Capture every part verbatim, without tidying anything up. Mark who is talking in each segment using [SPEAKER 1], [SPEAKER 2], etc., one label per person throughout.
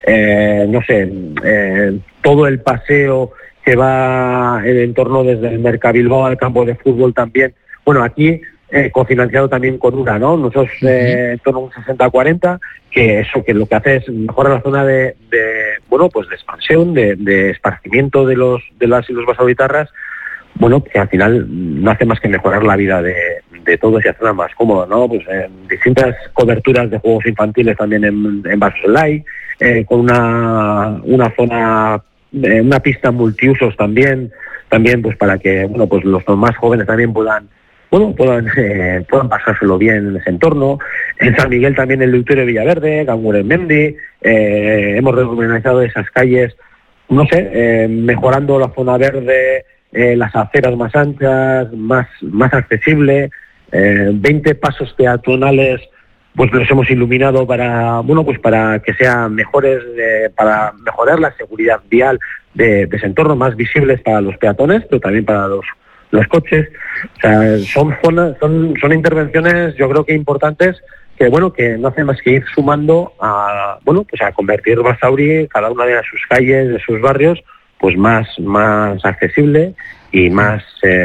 [SPEAKER 1] eh, no sé, eh, todo el paseo que va en entorno desde el Mercabilbao al campo de fútbol también. Bueno, aquí eh, cofinanciado también con U R A, ¿no? Nosotros eh, en torno a un sesenta cuarenta, que eso que lo que hace es mejorar la zona de, de bueno, pues de expansión, de, de esparcimiento de los de las y los basauritarras, bueno, que al final no hace más que mejorar la vida de, de todos y hacerla más cómoda, ¿no? Pues en distintas coberturas de juegos infantiles también en, en Basoselai, eh, con una, una zona, eh, una pista multiusos también, también pues para que, bueno, pues los más jóvenes también puedan bueno, puedan, eh, puedan pasárselo bien en ese entorno. En San Miguel también el Deuterio Villaverde, Ganguren Mendi, eh, hemos reorganizado esas calles, no sé, eh, mejorando la zona verde, eh, las aceras más anchas, más, más accesible, eh, veinte pasos peatonales, pues los hemos iluminado para, bueno, pues para que sean mejores, eh, para mejorar la seguridad vial de, de ese entorno, más visibles para los peatones, pero también para los los coches. O sea, son zonas, son, son intervenciones, yo creo que importantes, que bueno, que no hace más que ir sumando a, bueno, pues a convertir Basauri, cada una de sus calles, de sus barrios, pues más, más accesible y más,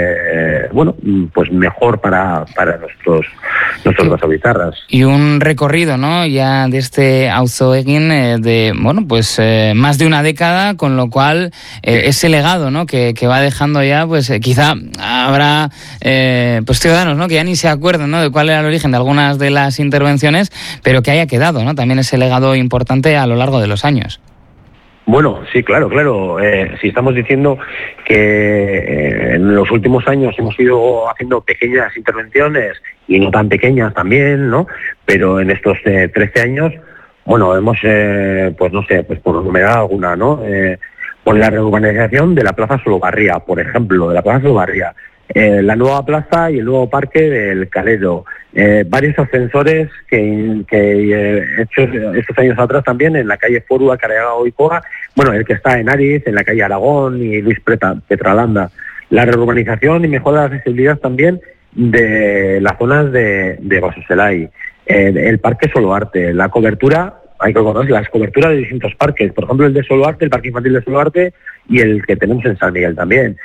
[SPEAKER 1] eh, bueno, pues mejor para, para nuestros, nuestros basauritarras.
[SPEAKER 2] Y un recorrido, ¿no?, ya de este Auzo Egin eh, de, bueno, pues eh, más de una década, con lo cual eh, ese legado, ¿no?, que, que va dejando ya, pues eh, quizá habrá eh, pues ciudadanos, ¿no?, que ya ni se acuerdan, ¿no?, de cuál era el origen de algunas de las intervenciones, pero que haya quedado, ¿no?, también ese legado importante a lo largo de los años.
[SPEAKER 1] Bueno, sí, claro, claro. Eh, si estamos diciendo que eh, en los últimos años hemos ido haciendo pequeñas intervenciones y no tan pequeñas también, ¿no? Pero en estos eh, trece años, bueno, hemos, eh, pues no sé, pues por enumerar alguna, ¿no? Eh, por la reurbanización de la Plaza Solobarría, por ejemplo, de la Plaza Solobarría, eh, la nueva plaza y el nuevo parque del Calero, eh, varios ascensores que, que eh, hechos estos años atrás también en la calle Forua, Careaga Oicoa, bueno, el que está en Ariz, en la calle Aragón y Luis Preta, Petralanda, la reurbanización y mejora de la accesibilidad también de las zonas de, de Basoselai, eh, el parque Soloarte, la cobertura, hay que recordar las coberturas de distintos parques, por ejemplo el de Soloarte, el parque infantil de Soloarte y el que tenemos en San Miguel también.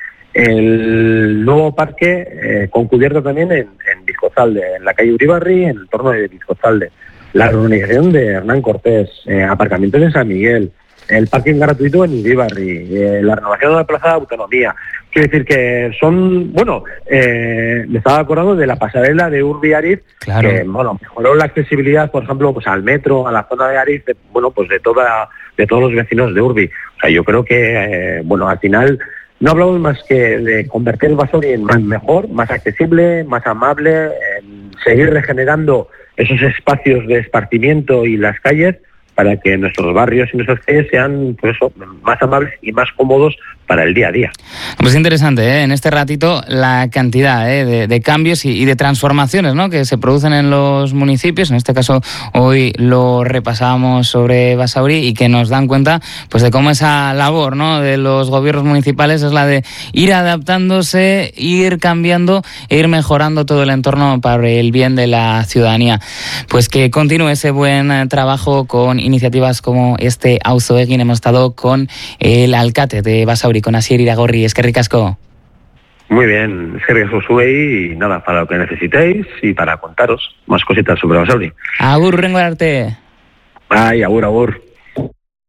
[SPEAKER 1] El nuevo parque eh, con cubierta también en, en Bizcozalde, en la calle Uribarri, en el entorno de Bizcozalde. La urbanización de Hernán Cortés, eh, aparcamientos en San Miguel, el parking gratuito en Uribarri, eh, la renovación de la Plaza de Autonomía. Quiero decir que son, bueno, eh, me estaba acordando de la pasarela de Urbi Ariz,
[SPEAKER 2] claro,
[SPEAKER 1] que bueno, mejoró la accesibilidad, por ejemplo, pues al metro, a la zona de Ariz, de, bueno, pues de toda, de todos los vecinos de Urbi. O sea, yo creo que, eh, bueno, al final no hablamos más que de convertir el Basauri en más mejor, más accesible, más amable, en seguir regenerando esos espacios de esparcimiento y las calles para que nuestros barrios y nuestras calles sean, pues eso, más amables y más cómodos para el día a día.
[SPEAKER 2] Pues interesante, ¿eh?, en este ratito la cantidad ¿eh? de, de cambios y, y de transformaciones, ¿no?, que se producen en los municipios. En este caso hoy lo repasábamos sobre Basauri y que nos dan cuenta pues de cómo esa labor, ¿no?, de los gobiernos municipales es la de ir adaptándose, ir cambiando e ir mejorando todo el entorno para el bien de la ciudadanía. Pues que continúe ese buen trabajo con iniciativas como este Auzo Egin. Hemos estado con el alcalde de Basauri, con Asier Iragorri. Eskerrik asko.
[SPEAKER 1] Muy bien, eskerrik asko zuei y nada, para lo que necesitéis y para contaros más cositas sobre Basauri.
[SPEAKER 2] Agur, hurrengo arte.
[SPEAKER 1] Bai, agur, agur.